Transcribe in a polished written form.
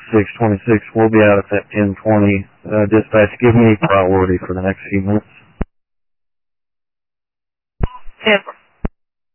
626. We'll be out at that 1020. Dispatch, give me priority for the next few minutes. 10